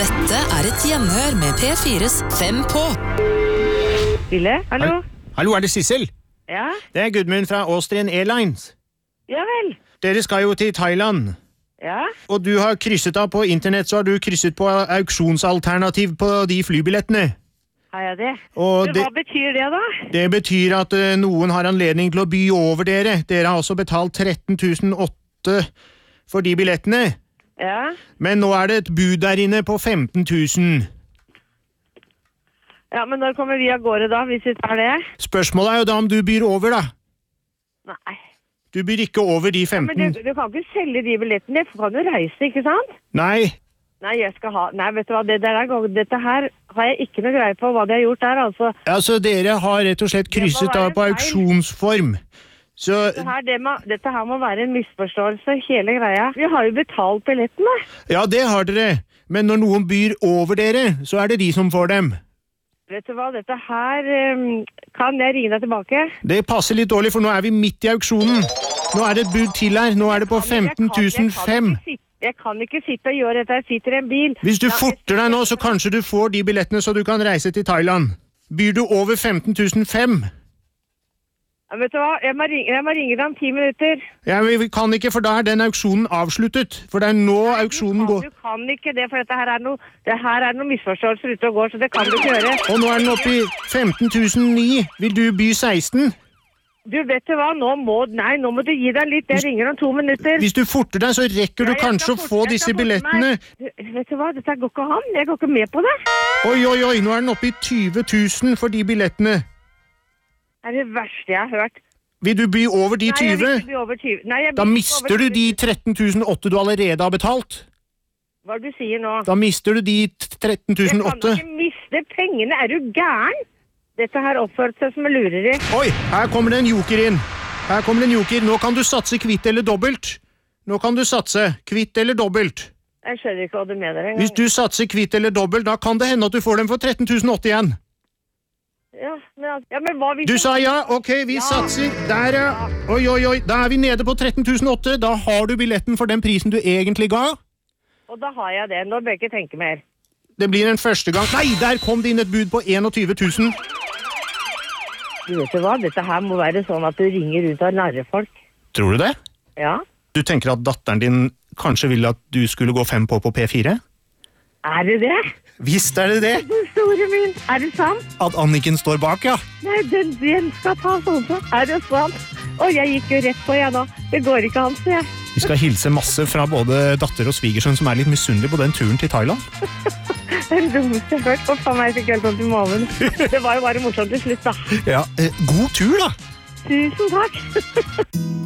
Dette er et gjenhør med P4's 5 på. Ville, hallo? Hallo, er det Sissel? Ja? Det er Gudmund fra Austrian Airlines. Ja vel. Dere skal jo til Thailand. Ja? Og du har krysset av på internett, så har du krysset på auksjonsalternativ på de flybillettene. Har jeg det? Og Men hva betyr det da? det betyr at noen har anledning til å by over dere. Dere har også betalt 13.800 for de billettene. Ja? Men nå er det et bud der inne på 15.000. Ja, men når kommer vi av gårde da, hvis vi tar det? Spørsmålet er jo da om du byr over, da. Nei. Du byr ikke over de 15. Men du kan ikke selge de billettene, for kan du reise, ikke sant? Nei. Nei, jeg skal ha... Nei, vet du hva, dette her har jeg ikke noe greie på hva de har gjort der, altså. Altså, dere har rett og slett krysset av på auksjonsform. Så Dette her må være en misforståelse, hele greia. Vi har jo betalt billettene. ja, det har dere. Men når noen byr over dere, så er det de som får dem. Vet du hva, dette her... Kan jeg ringe deg tilbake? Det passer litt dårlig, for nå er vi midt i auksjonen. Nå er det et bud til her. Nå er det på 15.500. Jeg kan ikke sitte og gjøre dette. Jeg sitter i en bil. Hvis du forter deg nå, så kanskje du får de billettene så du kan reise til Thailand. Byr du over 15.500? Ja, vet du hva, jeg må ringe deg om 10 minutter. Ja, men vi kan ikke, for da er den auksjonen avsluttet. For det er nå auksjonen går. Du kan ikke det, for det her er noe misforståelser ute og går, så det kan du ikke gjøre. Og nå er den oppe i 15.009. Vil du by 16? Du, vet du hva, nå må du gi deg litt. Jeg ringer om 2 minutter. Hvis du forter deg, så rekker du kanskje å få disse billettene. Vet du hva, dette går ikke an. Jeg går ikke med på det. Oi, nå er den oppe i 20.000 for de billettene. Det er det verste jeg har hørt. Vil du by over de 20? Nei, jeg vil ikke by over 20. Nei, jeg vil Da ikke mister over du de 13.800 du allerede har betalt. Hva du sier nå? Da mister du de Jeg kan 13.800. ikke miste pengene. Er du gæren? Dette her oppførte seg som en lureri. Oi, her kommer det en joker inn. Her kommer det en joker. Nå kan du satse kvitt eller dobbelt. Nå kan du satse kvitt eller dobbelt. Jeg skjønner ikke hva du mener engang. Hvis du satser kvitt eller dobbelt, da kan det hende at du får dem for 13.800 igjen. Ja, men hva hvis... Du sa ja, ok, vi satser. Der, ja. Oi, da er vi nede på 13.800. Da har du billetten for den prisen du egentlig ga. Og da har jeg det. Nå bør jeg ikke tenke mer. Det blir en første gang. Nei, der kom det inn et bud på 21.000. Du vet hva, dette her må være sånn at du ringer rundt og narrer folk. Tror du det? Ja. Du tenker at datteren din kanskje ville at du skulle gå 5 på P4? Er det det? Visst er det det. Den store min. Er det sant? At Anniken står bak, ja. Nei, den skal ta sånn så. Er det sant? Jeg gikk jo rett på jeg nå. Det går ikke an, sier jeg. Vi skal hilse masse fra både datter og svigersønn som er litt misunnelige på den turen til Thailand. Den dummeste jeg har hørt. For meg fikk helt vondt i maven. Det var jo bare morsomt til slutt, da. Ja, god tur da! Tusen takk.